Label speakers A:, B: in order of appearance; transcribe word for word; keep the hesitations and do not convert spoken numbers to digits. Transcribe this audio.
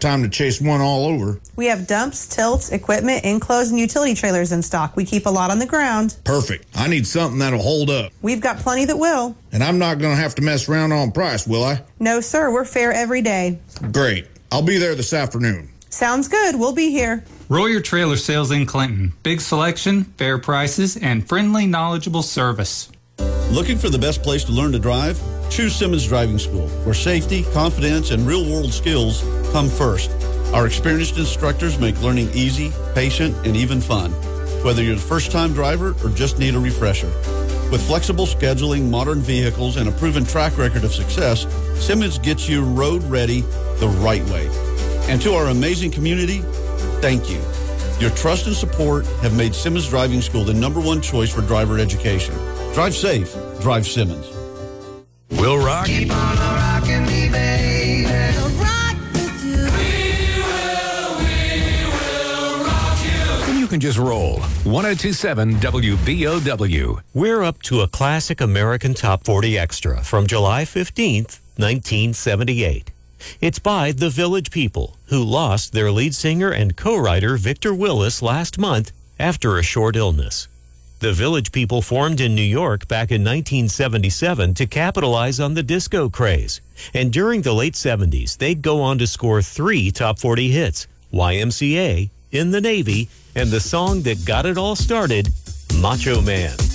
A: time to chase one all over.
B: We have dumps, tilts, equipment, enclosed, and utility trailers in stock. We keep a lot on the ground.
A: Perfect. I need something that'll hold up.
B: We've got plenty that will.
A: And I'm not going to have to mess around on price, will I?
B: No, sir. We're fair every day.
A: Great. I'll be there this afternoon.
B: Sounds good. We'll be here.
C: Royer Trailer Sales in Clinton. Big selection, fair prices, and friendly, knowledgeable service.
D: Looking for the best place to learn to drive? Choose Simmons Driving School, where safety, confidence, and real-world skills come first. Our experienced instructors make learning easy, patient, and even fun, whether you're a first-time driver or just need a refresher. With flexible scheduling, modern vehicles, and a proven track record of success, Simmons gets you road ready the right way. And to our amazing community, thank you. Your trust and support have made Simmons Driving School the number one choice for driver education. Drive safe. Drive Simmons.
E: We'll rock.
F: Keep on rocking me, baby.
G: We'll rock with you.
E: We will, we will rock you. And you can just roll. one oh two point seven W B O W.
H: We're up to a classic American Top forty Extra from July fifteenth, nineteen seventy-eight. It's by The Village People, who lost their lead singer and co-writer Victor Willis last month after a short illness. The Village People formed in New York back in nineteen seventy-seven to capitalize on the disco craze. And during the late seventies, they'd go on to score three top forty hits, Y M C A, In the Navy, and the song that got it all started, Macho Man.